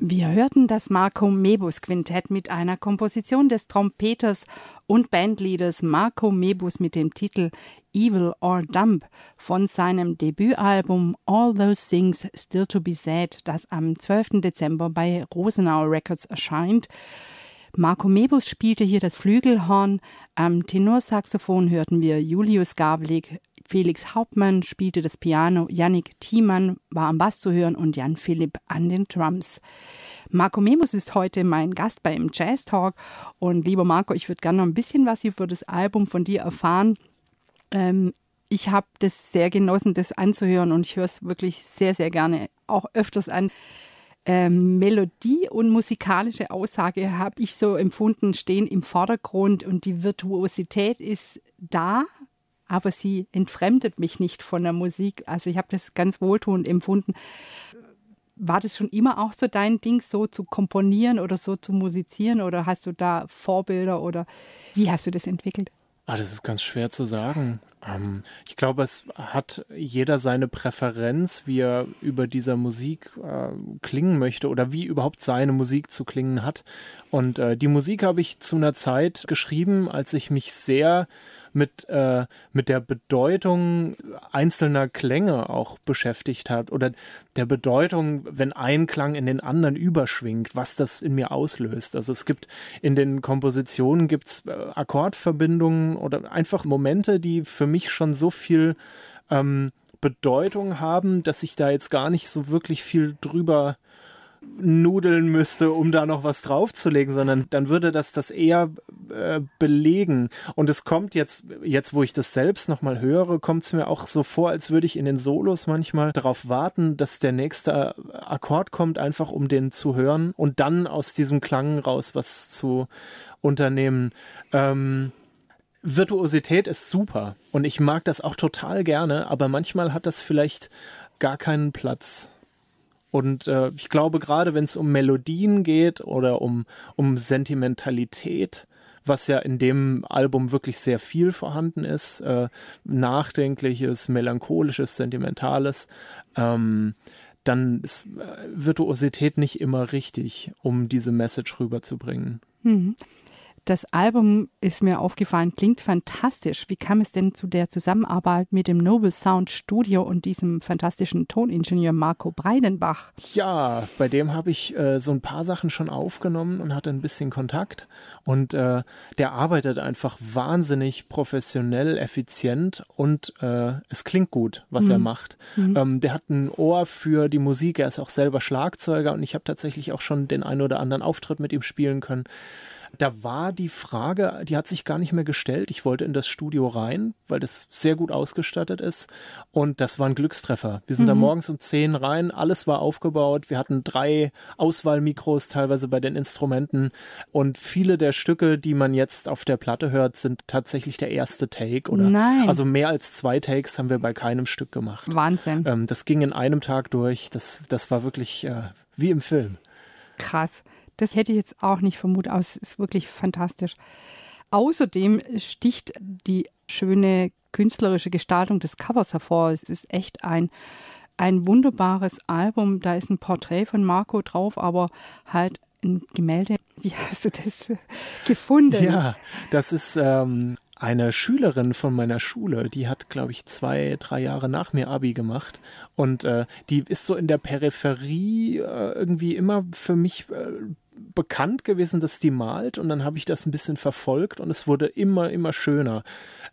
Wir hörten das Marco Mebus Quintett mit einer Komposition des Trompeters und Bandleaders Marco Mebus mit dem Titel Evil or Dumb von seinem Debütalbum All Those Things Still to Be Said, das am 12. Dezember bei Rosenau Records erscheint. Marco Mebus spielte hier das Flügelhorn, am Tenorsaxophon hörten wir Julius Gabelig, Felix Hauptmann spielte das Piano, Yannick Thiemann war am Bass zu hören und Jan Philipp an den Drums. Marco Mebus ist heute mein Gast beim Jazz Talk und lieber Marco, ich würde gerne noch ein bisschen was über das Album von dir erfahren. Ich habe das sehr genossen, das anzuhören und ich höre es wirklich sehr, sehr gerne, auch öfters an. Melodie und musikalische Aussage habe ich so empfunden, stehen im Vordergrund und die Virtuosität ist da, aber sie entfremdet mich nicht von der Musik. Also ich habe das ganz wohltuend empfunden. War das schon immer auch so dein Ding, so zu komponieren oder so zu musizieren oder hast du da Vorbilder oder wie hast du das entwickelt? Das ist ganz schwer zu sagen. Ich glaube, es hat jeder seine Präferenz, wie er über dieser Musik klingen möchte oder wie überhaupt seine Musik zu klingen hat. Und die Musik habe ich zu einer Zeit geschrieben, als ich mich sehr mit der Bedeutung einzelner Klänge auch beschäftigt hat oder der Bedeutung, wenn ein Klang in den anderen überschwingt, was das in mir auslöst. Also es gibt in den Kompositionen gibt's Akkordverbindungen oder einfach Momente, die für mich schon so viel Bedeutung haben, dass ich da jetzt gar nicht so wirklich viel drüber nudeln müsste, um da noch was draufzulegen, sondern dann würde das eher belegen. Und es kommt jetzt, wo ich das selbst nochmal höre, kommt es mir auch so vor, als würde ich in den Solos manchmal darauf warten, dass der nächste Akkord kommt, einfach um den zu hören und dann aus diesem Klang raus was zu unternehmen. Virtuosität ist super und ich mag das auch total gerne, aber manchmal hat das vielleicht gar keinen Platz. Und ich glaube, gerade wenn es um Melodien geht oder um Sentimentalität, was ja in dem Album wirklich sehr viel vorhanden ist, Nachdenkliches, Melancholisches, Sentimentales, dann ist Virtuosität nicht immer richtig, um diese Message rüberzubringen. Mhm. Das Album ist mir aufgefallen, klingt fantastisch. Wie kam es denn zu der Zusammenarbeit mit dem Noble Sound Studio und diesem fantastischen Toningenieur Marco Breidenbach? Ja, bei dem habe ich so ein paar Sachen schon aufgenommen und hatte ein bisschen Kontakt. Und der arbeitet einfach wahnsinnig professionell, effizient und es klingt gut, was er macht. Der hat ein Ohr für die Musik, er ist auch selber Schlagzeuger und ich habe tatsächlich auch schon den einen oder anderen Auftritt mit ihm spielen können. Da war die Frage, die hat sich gar nicht mehr gestellt. Ich wollte in das Studio rein, weil das sehr gut ausgestattet ist. Und das war ein Glückstreffer. Wir sind da morgens um 10 rein, alles war aufgebaut. Wir hatten 3 Auswahlmikros teilweise bei den Instrumenten. Und viele der Stücke, die man jetzt auf der Platte hört, sind tatsächlich der erste Take. Also mehr als 2 Takes haben wir bei keinem Stück gemacht. Wahnsinn. Das ging in einem Tag durch. Das war wirklich wie im Film. Krass. Das hätte ich jetzt auch nicht vermutet, aber es ist wirklich fantastisch. Außerdem sticht die schöne künstlerische Gestaltung des Covers hervor. Es ist echt ein wunderbares Album. Da ist ein Porträt von Marco drauf, aber halt ein Gemälde. Wie hast du das gefunden? Ja, das ist eine Schülerin von meiner Schule, die hat, glaube ich, 2-3 Jahre nach mir Abi gemacht und die ist so in der Peripherie irgendwie immer für mich bekannt gewesen, dass die malt und dann habe ich das ein bisschen verfolgt und es wurde immer schöner.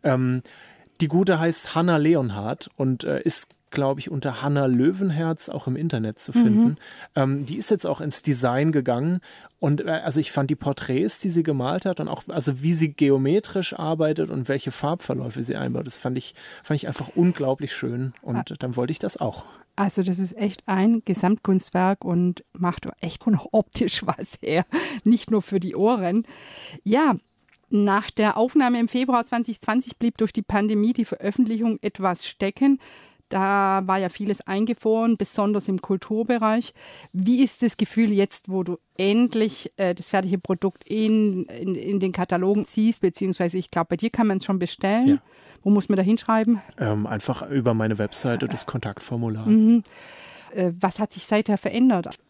Die Gute heißt Hanna Leonhardt und ist, glaube ich, unter Hanna Löwenherz auch im Internet zu finden. Die ist jetzt auch ins Design gegangen und also ich fand die Porträts, die sie gemalt hat und auch also wie sie geometrisch arbeitet und welche Farbverläufe sie einbaut, das fand ich einfach unglaublich schön und dann wollte ich das auch. Also das ist echt ein Gesamtkunstwerk und macht echt noch optisch was her, nicht nur für die Ohren. Ja, nach der Aufnahme im Februar 2020 blieb durch die Pandemie die Veröffentlichung etwas stecken. Da war ja vieles eingefroren, besonders im Kulturbereich. Wie ist das Gefühl jetzt, wo du endlich das fertige Produkt in den Katalogen siehst, beziehungsweise ich glaube, bei dir kann man es schon bestellen. Ja. Wo muss man da hinschreiben? Einfach über meine Webseite, das Kontaktformular. Was hat sich seither verändert?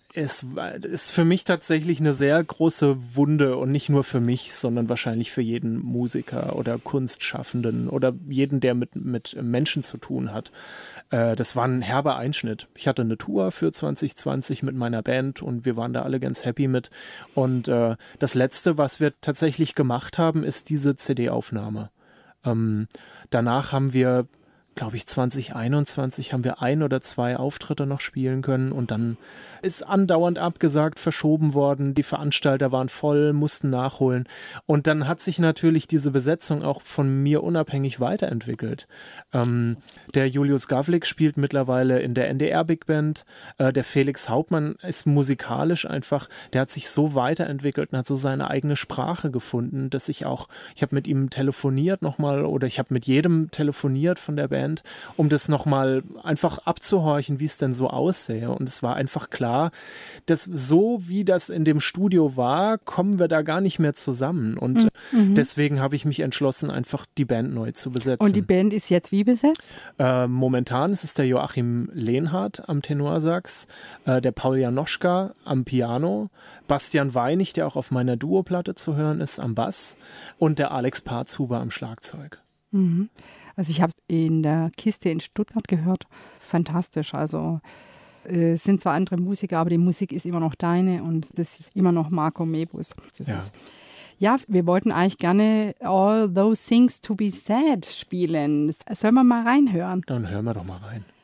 Es ist für mich tatsächlich eine sehr große Wunde und nicht nur für mich, sondern wahrscheinlich für jeden Musiker oder Kunstschaffenden oder jeden, der mit Menschen zu tun hat. Das war ein herber Einschnitt. Ich hatte eine Tour für 2020 mit meiner Band und wir waren da alle ganz happy mit. Und das Letzte, was wir tatsächlich gemacht haben, ist diese CD-Aufnahme. Danach haben wir, glaube ich, 2021 haben wir 1 oder 2 Auftritte noch spielen können und dann ist andauernd abgesagt, verschoben worden. Die Veranstalter waren voll, mussten nachholen. Und dann hat sich natürlich diese Besetzung auch von mir unabhängig weiterentwickelt. Der Julius Gavlik spielt mittlerweile in der NDR Big Band. Der Felix Hauptmann ist musikalisch einfach, der hat sich so weiterentwickelt und hat so seine eigene Sprache gefunden, dass ich habe mit ihm telefoniert nochmal oder ich habe mit jedem telefoniert von der Band, um das nochmal einfach abzuhorchen, wie es denn so aussähe. Und es war einfach klar, dass so wie das in dem Studio war, kommen wir da gar nicht mehr zusammen. Und deswegen habe ich mich entschlossen, einfach die Band neu zu besetzen. Und die Band ist jetzt wie besetzt? Momentan ist es der Joachim Lehnhardt am Tenorsax, der Paul Janoschka am Piano, Bastian Weinig, der auch auf meiner Duoplatte zu hören ist, am Bass und der Alex Parzhuber am Schlagzeug. Mhm. Also ich habe es in der Kiste in Stuttgart gehört. Fantastisch. Also es sind zwar andere Musiker, aber die Musik ist immer noch deine und das ist immer noch Marco Mebus. Ja, wir wollten eigentlich gerne All Those Things to Be Said spielen. Sollen wir mal reinhören? Dann hören wir doch mal rein.